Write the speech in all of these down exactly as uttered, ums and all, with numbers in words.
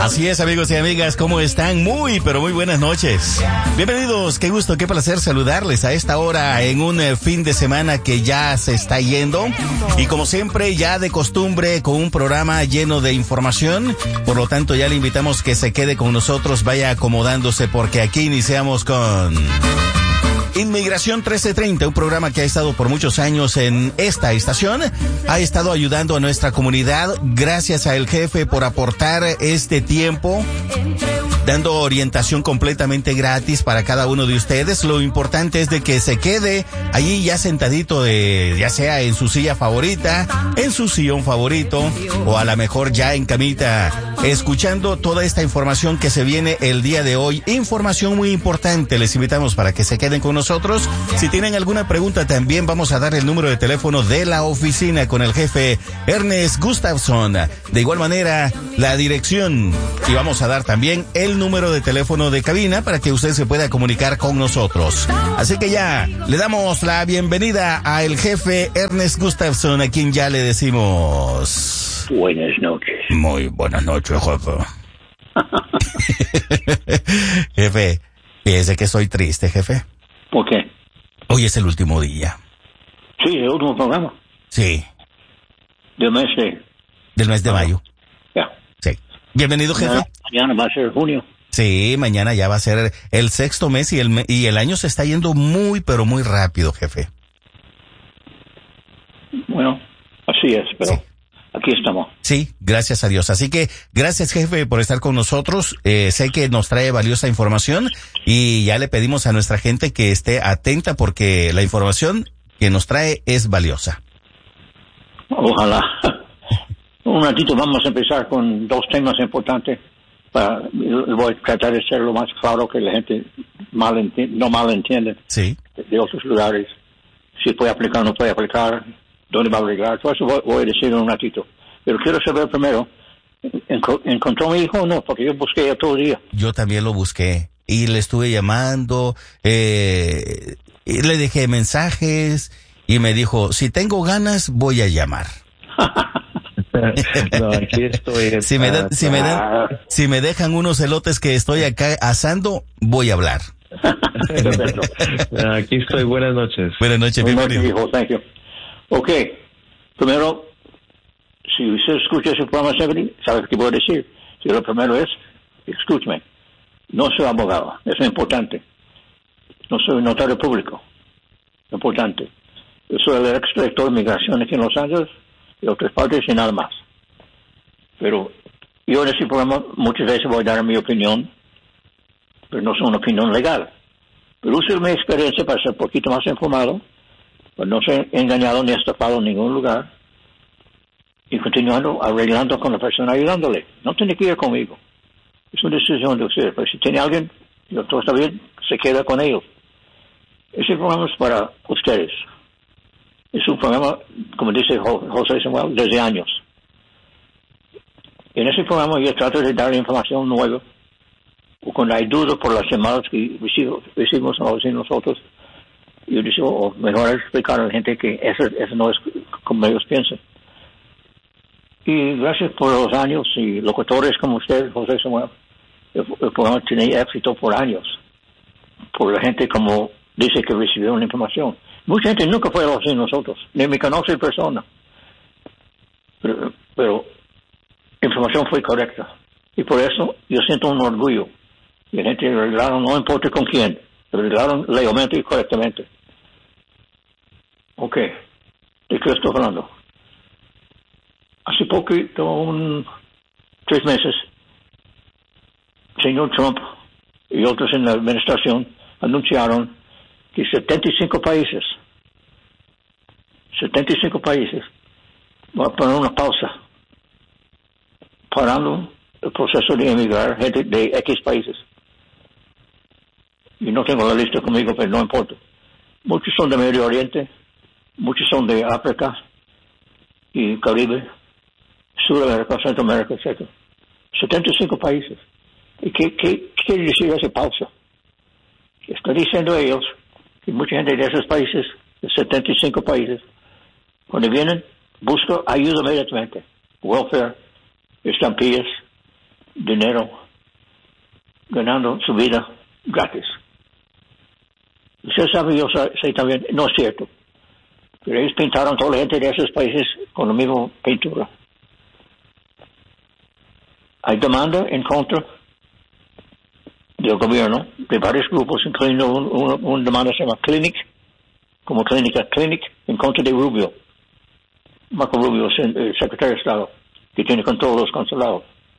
Así es, amigos y amigas, ¿cómo están? Muy, pero muy buenas noches. Bienvenidos, qué gusto, qué placer saludarles a esta hora en un eh, fin de semana que ya se está yendo. Y como siempre, ya de costumbre, con un programa lleno de información. Por lo tanto, ya le invitamos que se quede con nosotros, vaya acomodándose, porque aquí iniciamos con Inmigración trece treinta, un programa que ha estado por muchos años en esta estación, ha estado ayudando a nuestra comunidad. Gracias al jefe por aportar este tiempo, dando orientación completamente gratis para cada uno de ustedes. Lo importante es de que se quede allí ya sentadito, de, ya sea en su silla favorita, en su sillón favorito, o a lo mejor ya en camita, escuchando toda esta información que se viene el día de hoy. Información muy importante, les invitamos para que se queden con nosotros. Si tienen alguna pregunta, también vamos a dar el número de teléfono de la oficina con el jefe Ernest Gustafson. De igual manera, la dirección, y vamos a dar también el número de teléfono de cabina para que usted se pueda comunicar con nosotros. Así que ya le damos la bienvenida a el jefe Ernest Gustafson, a quien ya le decimos buenas noches. Muy buenas noches, jefe. Jefe, fíjese que estoy triste, jefe. ¿Por qué? Hoy es el último día. Sí, el último programa. Sí. Del mes de... Del mes de ah, mayo. Ya. Sí. Bienvenido, jefe. Mañana, mañana va a ser junio. Sí, mañana ya va a ser el sexto mes y el me- y el año se está yendo muy, pero muy rápido, jefe. Bueno, así es, pero Sí. aquí estamos. Sí, gracias a Dios. Así que gracias, jefe, por estar con nosotros. Eh, sé que nos trae valiosa información y ya le pedimos a nuestra gente que esté atenta porque la información que nos trae es valiosa. Ojalá. Un ratito vamos a empezar con dos temas importantes. Para, voy a tratar de ser lo más claro que la gente mal enti- no mal entiende Sí. de otros lugares. Si puede aplicar o no puede aplicar, dónde va a arreglar. Todo eso voy, voy a decir en un ratito. Pero quiero saber primero, ¿enco- ¿encontró a mi hijo o no? Porque yo busqué todo el día. Yo también lo busqué y le estuve llamando, eh, y le dejé mensajes y me dijo, si tengo ganas, voy a llamar. No, aquí estoy. Si me, da- ah, si me dan, si me dejan unos elotes que estoy acá asando, voy a hablar. Perfecto. ah, aquí estoy. Buenas noches. Buenas noches, Buenas noches, bienvenido. hijo. Thank you. Ok. Primero, si usted escucha ese programa siempre, sabe qué voy a decir. Si lo primero es, escúcheme. No soy abogado. Eso es importante. No soy notario público. Importante. Yo soy el ex director de migración aquí en Los Ángeles y otras partes y nada más. Pero yo en ese programa muchas veces voy a dar mi opinión, pero no es una opinión legal. Pero uso mi experiencia para ser un poquito más informado, para no ser engañado ni estafado en ningún lugar, y continuando arreglando con la persona, ayudándole. No tiene que ir conmigo. Es una decisión de ustedes. Pero si tiene alguien, y todo está bien, se queda con ellos. Ese programa es para ustedes. Es un programa, como dice Jo- José Samuel, desde años. En ese programa yo trato de dar información nueva, o cuando hay dudas por las llamadas que recibo, recibimos a nosotros, yo digo, o mejor explicar a la gente que eso, eso no es como ellos piensan. Y gracias por los años y locutores como usted, José Samuel, el, el programa tiene éxito por años, por la gente como dice que recibió una información. Mucha gente nunca fue a los nosotros, ni me conoce en persona, pero, pero la información fue correcta. Y por eso yo siento un orgullo. Y la gente arreglaron, no importa con quién, arreglaron legalmente y correctamente. Ok, ¿de qué estoy hablando? Hace poquito, un, tres meses, señor Trump y otros en la administración anunciaron que setenta y cinco países, setenta y cinco países, van a poner una pausa, parando el proceso de emigrar gente de X países. Y no tengo la lista conmigo, pero no importa. Muchos son de Medio Oriente, muchos son de África y Caribe, Sudamérica, Centroamérica, etcétera. setenta y cinco países. ¿Y qué, qué, qué quiere decir esa pausa? Está diciendo ellos que mucha gente de esos países, de setenta y cinco países, cuando vienen, buscan ayuda inmediatamente. Welfare, estampillas, dinero ganando su vida gratis. Usted sabe, yo sé también, no es cierto. Pero ellos pintaron toda la gente de esos países con la misma pintura. Hay demanda en contra del gobierno de varios grupos, incluyendo un, un, un demanda que se llama Clinic, como clínica Clinic, en contra de Rubio. Marco Rubio, el secretario de Estado, que tiene control de los consulados.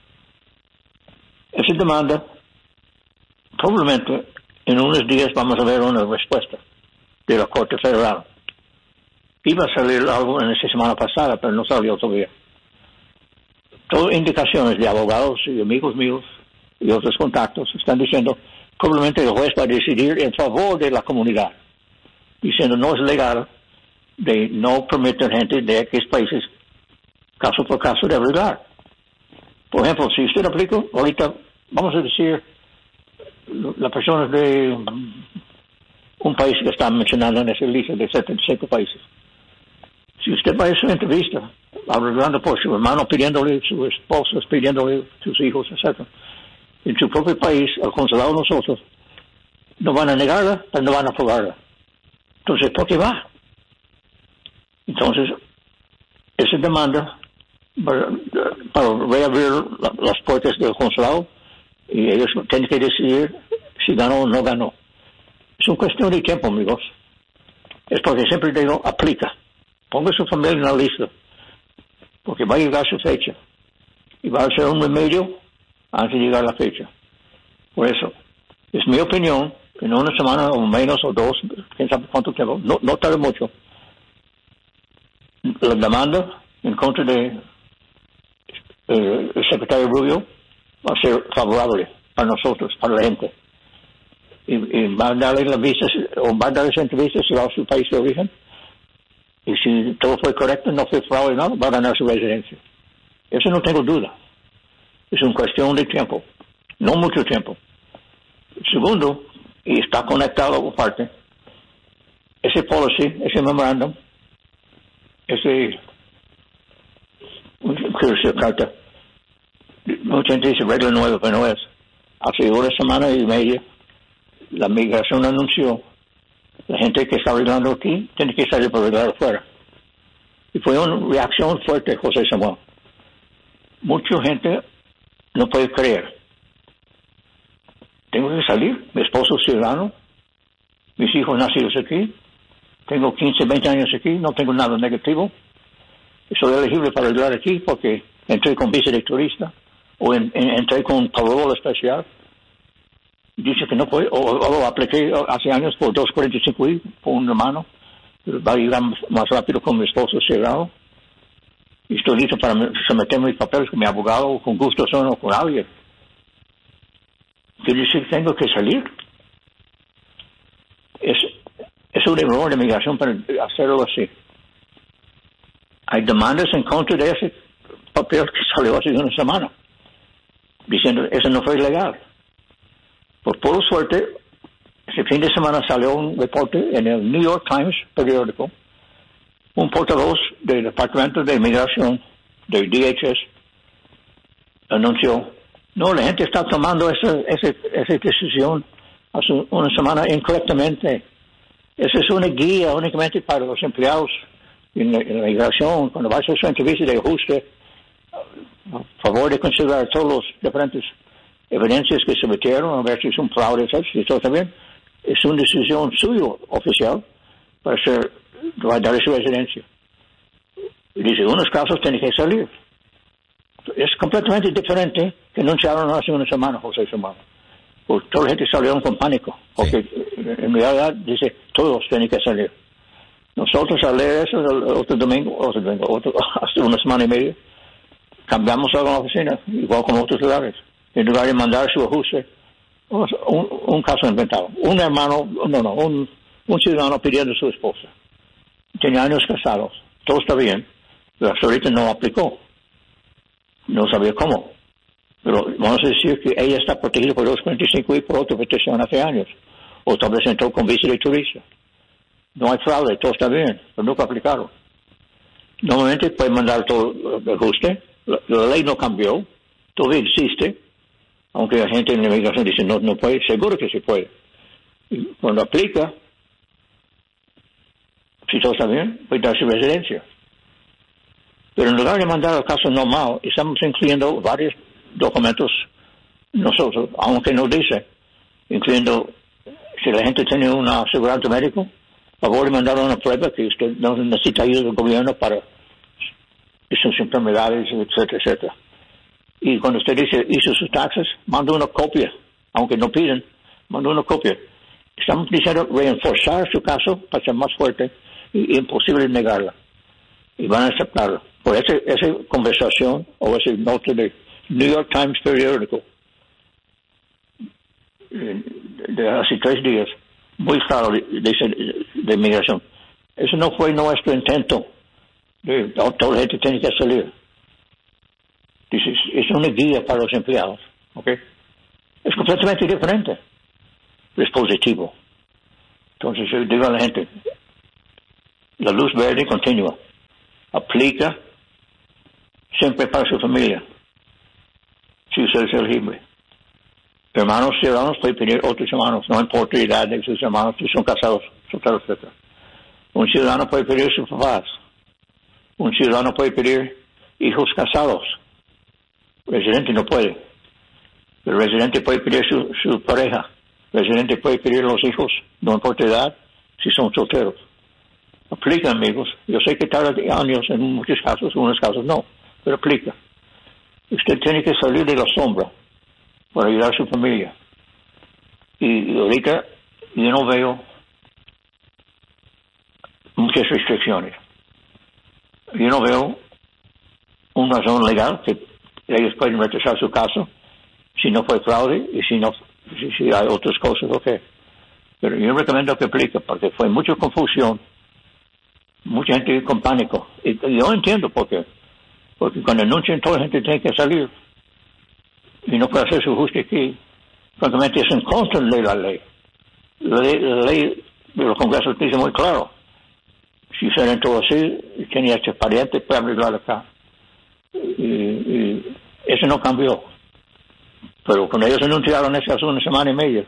Esa demanda, probablemente en unos días vamos a ver una respuesta de la Corte Federal. Iba a salir algo en esta semana pasada, pero no salió todavía. Todas indicaciones de abogados y amigos míos y otros contactos están diciendo probablemente el juez va a decidir en favor de la comunidad, diciendo no es legal de no permitir gente de X países caso por caso de arreglar. Por ejemplo, si usted aplica, ahorita vamos a decir las personas de un país que están mencionando en esa lista de setenta y cinco países. Si usted va a esa entrevista, arreglando por su hermano, pidiéndole, su esposa, pidiéndole, sus hijos, etcétera, en su propio país, al consulado de nosotros, no van a negarla, pero no van a aprobarla. Entonces, ¿por qué va? Entonces, esa demanda para, para reabrir la, las puertas del consulado, y ellos tienen que decidir si ganó o no ganó. Es una cuestión de tiempo, amigos. Es porque siempre digo, aplica. Ponga su familia en la lista, porque va a llegar su fecha. Y va a ser un remedio antes de llegar la fecha. Por eso, es mi opinión, en una semana o menos o dos, quién sabe cuánto tiempo, no, no tarde mucho, la demanda en contra de eh, el secretario Rubio va a ser favorable para nosotros, para la gente. Y, y va a darle las visas, o va a darle esa entrevista si va a su país de origen. Y si todo fue correcto, no fue fraude, no, va a ganar su residencia. Eso no tengo duda. Es una cuestión de tiempo, no mucho tiempo. Segundo, y está conectado aparte, ese policy, ese memorándum, ese, quiero decir, carta, mucha gente dice regla nueva, pero no es. Hace una semana y media, la migración anunció la gente que está arreglando aquí tiene que salir para arreglar afuera. Y fue una reacción fuerte, José Samuel. Mucha gente no puede creer. Tengo que salir, mi esposo es ciudadano, mis hijos nacidos aquí, tengo quince, veinte años aquí, no tengo nada negativo, soy elegible para arreglar aquí porque entré con visa de turista o en, en, entré con parol especial. Dice que no puede, o, o lo apliqué hace años por doscientos cuarenta y cinco I por un hermano, va a llegar más rápido con mi esposo cerrado. Y estoy listo para someter mis papeles con mi abogado, o con gusto o con alguien. Quiere decir que tengo que salir. Es, es un error de migración para hacerlo así. Hay demandas en contra de ese papel que salió hace una semana, diciendo que eso no fue legal. Por pura suerte, ese fin de semana salió un reporte en el New York Times periódico, un portavoz del Departamento de Inmigración del D H S anunció, no, la gente está tomando esa, esa, esa decisión hace una semana incorrectamente. Esa es una guía únicamente para los empleados en la, en la migración, cuando va a hacer su entrevista de ajuste, a favor de considerar todos los diferentes evidencias que se metieron, a ver si es un fraude, y todo también. Es una decisión suya oficial para ser, para dar su residencia. Y dice, en unos casos tiene que salir. Es completamente diferente que anunciaron hace una semana, José Samuel. Pues toda la gente salió con pánico, porque sí. En realidad dice, todos tienen que salir. Nosotros al leer eso el otro domingo, otro domingo, otro, hace una semana y media, cambiamos algo en la oficina, igual como otros lugares. En lugar de mandar su ajuste, un, un caso inventado. Un hermano, no, no, un, un ciudadano pidiendo a su esposa. Tenía años casados, todo está bien, pero hasta ahorita no aplicó. No sabía cómo. Pero vamos a decir que ella está protegida por doscientos cuarenta y cinco I por otra petición hace años. O tal vez entró con visa de turista. No hay fraude, todo está bien, pero nunca aplicaron. Normalmente puede mandar todo el ajuste. La, la ley no cambió. todavía existe, aunque la gente en la inmigración dice no, no puede, seguro que se puede. Y cuando aplica, si todo está bien, puede dar su residencia. Pero en lugar de mandar el caso normal, estamos incluyendo varios documentos nosotros, aunque no dice, incluyendo si la gente tiene una aseguranza médica, favor de mandar una prueba que usted no necesita ayuda del gobierno para sus enfermedades, etcétera, etcétera. Y cuando usted dice hizo sus taxes, manda una copia, aunque no piden, manda una copia. Estamos diciendo reforzar su caso para ser más fuerte y imposible negarla. Y van a aceptarlo. Por esa, esa conversación o ese nota de New York Times periódico de, de hace tres días, muy claro, dice de, de inmigración. Eso no fue nuestro intento. De, toda la gente tiene que salir. Dice, es una guía para los empleados. ¿Okay? Es completamente diferente. Es positivo. Entonces yo digo a la gente, la luz verde continua. Aplica siempre para su familia, si usted es elegible. Hermanos ciudadanos pueden pedir otros hermanos, no importa la edad de sus hermanos, si son casados, solteros, etcétera. Un ciudadano puede pedir sus papás. Un ciudadano puede pedir hijos casados. Residente no puede. El residente puede pedir su, su pareja. El residente puede pedir los hijos, no importa la edad, si son solteros. Aplica, amigos. Yo sé que tarda años en muchos casos, en unos casos no, pero aplica. Usted tiene que salir de la sombra para ayudar a su familia. Y ahorita yo no veo muchas restricciones. Yo no veo una razón legal que ellos pueden retrasar su caso si no fue fraude y si no si, si hay otras cosas, ok. Pero yo recomiendo que aplique porque fue mucha confusión. Mucha gente con pánico. Y, y yo entiendo por qué. Porque cuando anuncian, toda la gente tiene que salir. Y no puede hacer su justicia aquí. Francamente, es en contra de la ley. La ley, la ley de los congresos dice muy claro. Si usted entró así, tenía este pariente, puede arreglar acá. Y, y eso no cambió. Pero cuando ellos anunciaron eso hace una semana y media,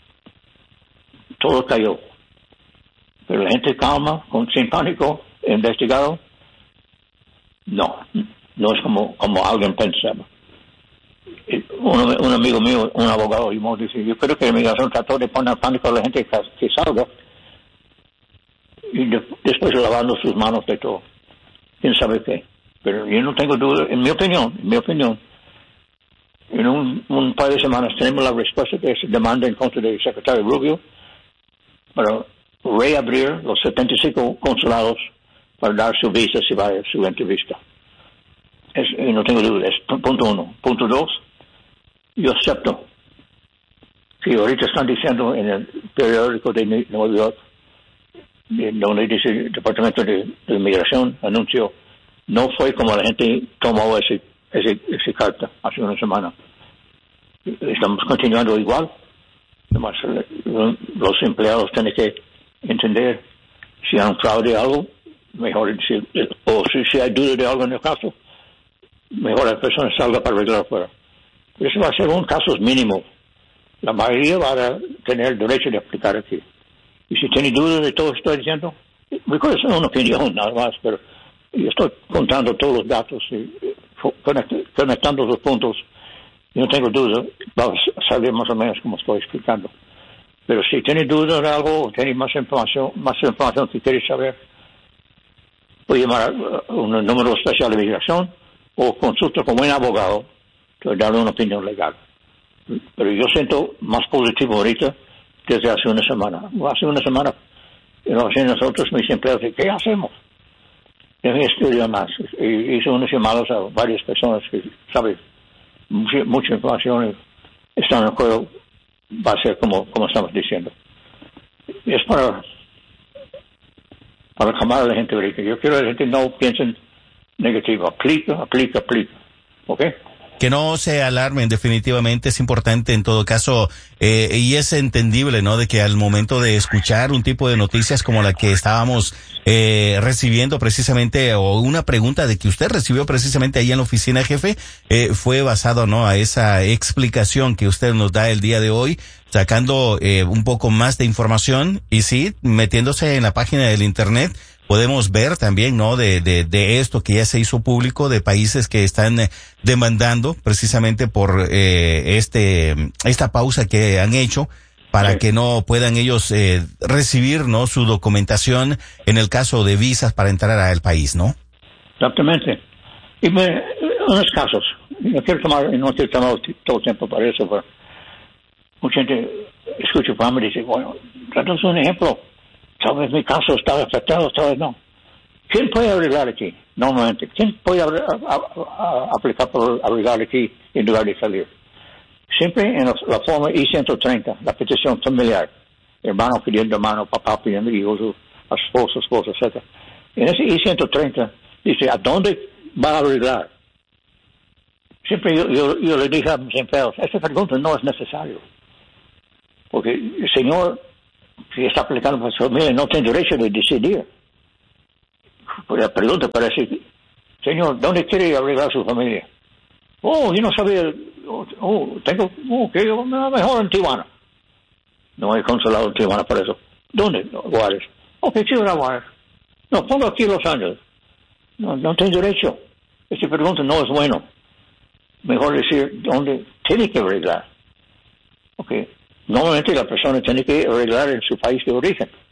todo cayó. Pero la gente calma, con, sin pánico, investigado, no, no es como, como alguien pensaba. Un, un amigo mío, un abogado, y me dice, yo creo que la inmigración trató de poner pánico a la gente que, que salga, y de, después lavando sus manos de todo. ¿Quién sabe qué? Pero yo no tengo duda, en mi opinión, en mi opinión, en un, un par de semanas tenemos la respuesta de esa demanda en contra del secretario Rubio para reabrir los setenta y cinco consulados para dar su visa si va a su entrevista. Es, no tengo duda, es punto uno. Punto dos, yo acepto que ahorita están diciendo en el periódico de Nueva York, donde dice el Departamento de, de Inmigración, anunció, no fue como la gente tomó ese, ese, esa carta hace una semana. Estamos continuando igual. Además, los empleados tienen que entender si hay un fraude o algo, mejor si, o si, si hay duda de algo en el caso, mejor la persona salga para arreglar afuera. Eso va a ser un caso mínimo. La mayoría va a tener el derecho de aplicar aquí. Y si tiene dudas de todo lo que estoy diciendo, recuerda, es una opinión nada más, pero yo estoy contando todos los datos y conectando los puntos. Yo no tengo duda, va a salir más o menos como estoy explicando. Pero si tiene dudas de algo o tiene más información, más información que quiere saber, puede llamar a un número especial de migración o consulta con un abogado para darle una opinión legal. Pero yo siento más positivo ahorita desde hace una semana. Hace una semana, nosotros, mis empleados, ¿qué hacemos? Yo estudiar más. Hice unos llamados a varias personas que saben mucha, mucha información y están de acuerdo. Va a ser como, como estamos diciendo. Es para, para calmar a la gente ahorita. Yo quiero que la gente no piense negativo. Aplica, aplica, aplica. ¿Ok? Que no se alarmen, definitivamente es importante en todo caso, eh, y es entendible, ¿no? De que al momento de escuchar un tipo de noticias como la que estábamos eh, recibiendo precisamente, o una pregunta de que usted recibió precisamente ahí en la oficina, jefe, eh, fue basado, ¿no? A esa explicación que usted nos da el día de hoy, sacando eh, un poco más de información y sí, metiéndose en la página del internet, podemos ver también, ¿no? De, de, de esto que ya se hizo público, de países que están eh, demandando precisamente por eh, este esta pausa que han hecho para sí. que no puedan ellos eh, recibir, ¿no? Su documentación en el caso de visas para entrar al país, ¿no? Exactamente. Y me, unos casos, no quiero tomar, no quiero tomar todo el tiempo para eso, pero mucha gente escucha para mí y dice, bueno, trátanos un ejemplo. Tal vez mi caso está afectado, tal vez no. ¿Quién puede arreglar aquí? Normalmente, ¿quién puede a, a, a, aplicar por arreglar aquí en lugar de salir? Siempre en la, la forma I ciento treinta, la petición familiar. Hermano pidiendo hermano, papá pidiendo hijos, esposo, esposa, etcétera. En ese I ciento treinta dice, ¿a dónde va a arreglar? Siempre yo, yo, yo le dije a mis empleados, esta pregunta no es necesario. Porque el Señor, si está aplicando para su familia, no tiene derecho de decidir. Pues la pregunta parece, Señor, ¿dónde quiere arreglar su familia? Oh, yo no sabía, oh, tengo, oh, que yo mejor en Tijuana. No hay consulado en Tijuana para eso. ¿Dónde? Juárez. Ok, Ciudad Juárez. No, pongo aquí Los Ángeles. No, no tiene derecho. Esta pregunta no es bueno. Mejor decir, ¿dónde tiene que arreglar? Ok. Normalmente la persona tiene que arreglar en su país de origen.